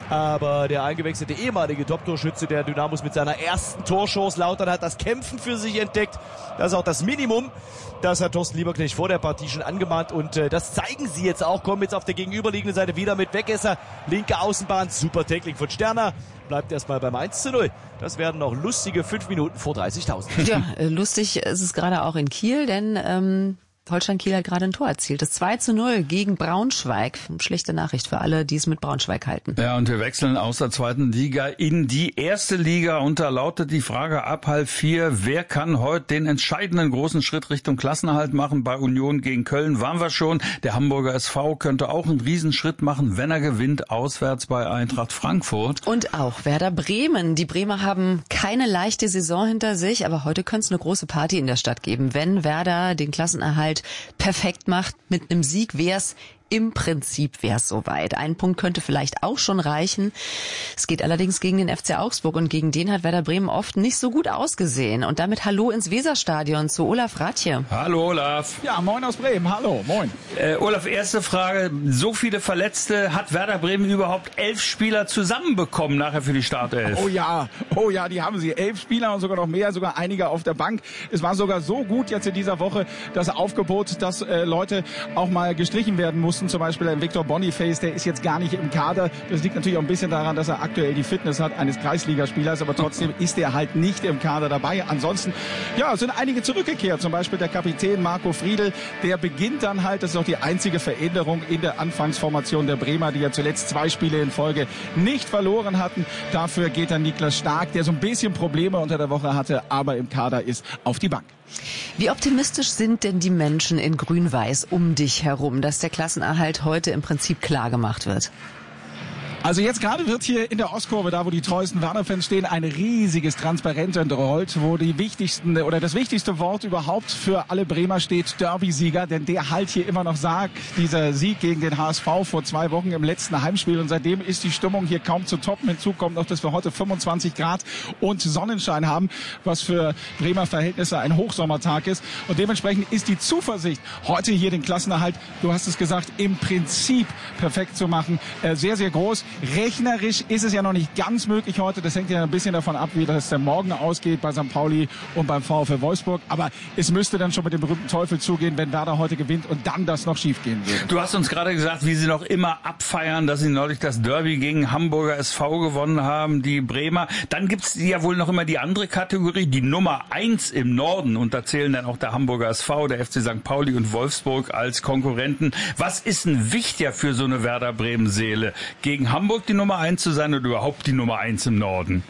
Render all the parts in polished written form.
Aber der eingewechselte ehemalige Top-Torschütze der Dynamos mit seiner ersten Torchance, Lautern, hat das Kämpfen für sich entdeckt. Das ist auch das Minimum. Das hat Thorsten Lieberknecht vor der Partie schon angemahnt und das zeigen sie jetzt auch. Kommen jetzt auf der gegenüberliegenden Seite wieder mit Wegesser. Linke Außenbahn, super Tackling von Sterner. Bleibt erstmal beim 1:0. Das werden noch lustige 5 Minuten vor 30.000. Ja, lustig ist es gerade auch in Kiel, denn Holstein Kiel hat gerade ein Tor erzielt. Das 2:0 gegen Braunschweig. Schlechte Nachricht für alle, die es mit Braunschweig halten. Ja, und wir wechseln aus der zweiten Liga in die erste Liga. Und da lautet die Frage ab 3:30, wer kann heute den entscheidenden großen Schritt Richtung Klassenerhalt machen? Bei Union gegen Köln waren wir schon. Der Hamburger SV könnte auch einen Riesenschritt machen, wenn er gewinnt, auswärts bei Eintracht Frankfurt. Und auch Werder Bremen. Die Bremer haben keine leichte Saison hinter sich, aber heute könnte es eine große Party in der Stadt geben. Wenn Werder den Klassenerhalt perfekt macht mit einem Sieg, wär's soweit. Ein Punkt könnte vielleicht auch schon reichen. Es geht allerdings gegen den FC Augsburg und gegen den hat Werder Bremen oft nicht so gut ausgesehen. Und damit Hallo ins Weserstadion zu Olaf Ratje. Hallo Olaf. Ja, moin aus Bremen. Hallo, moin. Olaf, erste Frage. So viele Verletzte, hat Werder Bremen überhaupt 11 Spieler zusammenbekommen nachher für die Startelf? Oh ja, die haben sie. 11 Spieler und sogar noch mehr, sogar einige auf der Bank. Es war sogar so gut jetzt in dieser Woche das Aufgebot, dass Leute auch mal gestrichen werden mussten. Zum Beispiel ein Victor Boniface, der ist jetzt gar nicht im Kader. Das liegt natürlich auch ein bisschen daran, dass er aktuell die Fitness hat eines Kreisligaspielers, aber trotzdem ist er halt nicht im Kader dabei. Ansonsten, ja, sind einige zurückgekehrt. Zum Beispiel der Kapitän Marco Friedl, der beginnt dann halt, das ist auch die einzige Veränderung in der Anfangsformation der Bremer, die ja zuletzt 2 Spiele in Folge nicht verloren hatten. Dafür geht dann Niklas Stark, der so ein bisschen Probleme unter der Woche hatte, aber im Kader ist, auf die Bank. Wie optimistisch sind denn die Menschen in Grün-Weiß um dich herum, dass der Klassenerhalt heute im Prinzip klar gemacht wird? Also jetzt gerade wird hier in der Ostkurve, da wo die treuesten Werder-Fans stehen, ein riesiges Transparent entrollt, wo die wichtigsten oder das wichtigste Wort überhaupt für alle Bremer steht, Derby-Sieger, denn der halt hier immer noch sagt, dieser Sieg gegen den HSV vor 2 Wochen im letzten Heimspiel und seitdem ist die Stimmung hier kaum zu toppen. Hinzu kommt noch, dass wir heute 25 Grad und Sonnenschein haben, was für Bremer Verhältnisse ein Hochsommertag ist und dementsprechend ist die Zuversicht, heute hier den Klassenerhalt, du hast es gesagt, im Prinzip perfekt zu machen, sehr, sehr groß. Rechnerisch ist es ja noch nicht ganz möglich heute. Das hängt ja ein bisschen davon ab, wie das dann morgen ausgeht bei St. Pauli und beim VfL Wolfsburg. Aber es müsste dann schon mit dem berühmten Teufel zugehen, wenn Werder heute gewinnt und dann das noch schief gehen würde. Du hast uns gerade gesagt, wie sie noch immer abfeiern, dass sie neulich das Derby gegen Hamburger SV gewonnen haben, die Bremer. Dann gibt's ja wohl noch immer die andere Kategorie, die Nummer 1 im Norden. Und da zählen dann auch der Hamburger SV, der FC St. Pauli und Wolfsburg als Konkurrenten. Was ist denn wichtiger für so eine Werder-Bremen-Seele? Gegen Hamburg die Nummer 1 zu sein oder überhaupt die Nummer 1 im Norden?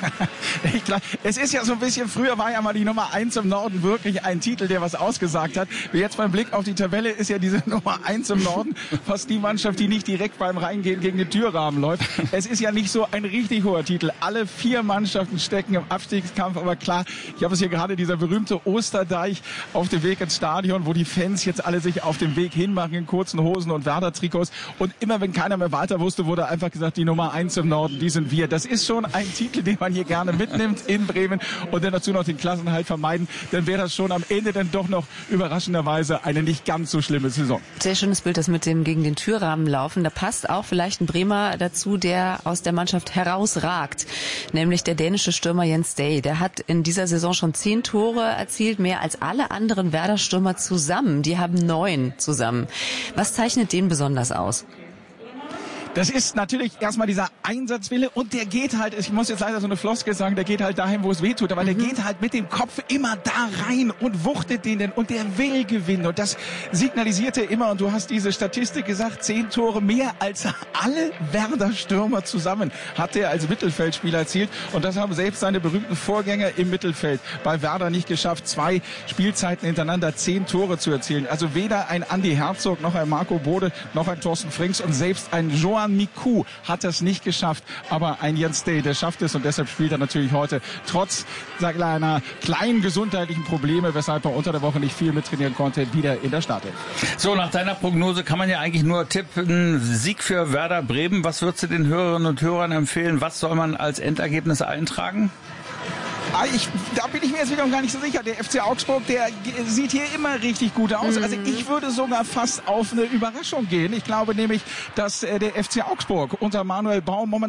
Ich glaub, es ist ja so ein bisschen, früher war ja mal die Nummer 1 im Norden wirklich ein Titel, der was ausgesagt hat. Jetzt beim Blick auf die Tabelle ist ja diese Nummer 1 im Norden fast die Mannschaft, die nicht direkt beim Reingehen gegen den Türrahmen läuft. Es ist ja nicht so ein richtig hoher Titel. Alle 4 Mannschaften stecken im Abstiegskampf, aber klar, ich habe es hier gerade, dieser berühmte Osterdeich auf dem Weg ins Stadion, wo die Fans jetzt alle sich auf dem Weg hinmachen in kurzen Hosen und Werder-Trikots und immer wenn keiner mehr weiter wusste, wurde einfach gesagt, die Nummer 1 im Norden, die sind wir. Das ist schon ein Titel, den man hier gerne mitnimmt in Bremen und dann dazu noch den Klassenerhalt vermeiden, dann wäre das schon am Ende dann doch noch überraschenderweise eine nicht ganz so schlimme Saison. Sehr schönes Bild, das mit dem gegen den Türrahmen laufen. Da passt auch vielleicht ein Bremer dazu, der aus der Mannschaft herausragt, nämlich der dänische Stürmer Jens Day. Der hat in dieser Saison schon 10 Tore erzielt, mehr als alle anderen Werder-Stürmer zusammen. Die haben 9 zusammen. Was zeichnet den besonders aus? Das ist natürlich erstmal dieser Einsatzwille und der geht halt, ich muss jetzt leider so eine Floskel sagen, der geht halt dahin, wo es weh tut, aber der geht halt mit dem Kopf immer da rein und wuchtet den und der will gewinnen und das signalisiert er immer und du hast diese Statistik gesagt, 10 Tore mehr als alle Werder-Stürmer zusammen hat er als Mittelfeldspieler erzielt und das haben selbst seine berühmten Vorgänger im Mittelfeld bei Werder nicht geschafft, 2 Spielzeiten hintereinander 10 Tore zu erzielen. Also weder ein Andi Herzog noch ein Marco Bode noch ein Thorsten Frings und selbst ein Joan Miku hat es nicht geschafft, aber ein Jens Day, der schafft es und deshalb spielt er natürlich heute trotz seiner kleinen gesundheitlichen Probleme, weshalb er unter der Woche nicht viel mittrainieren konnte, wieder in der Startelf. So, nach deiner Prognose kann man ja eigentlich nur tippen, Sieg für Werder Bremen. Was würdest du den Hörerinnen und Hörern empfehlen? Was soll man als Endergebnis eintragen? Da bin ich mir jetzt wiederum gar nicht so sicher. Der FC Augsburg, der sieht hier immer richtig gut aus. Also ich würde sogar fast auf eine Überraschung gehen. Ich glaube nämlich, dass der FC Augsburg unter Manuel Baum momentan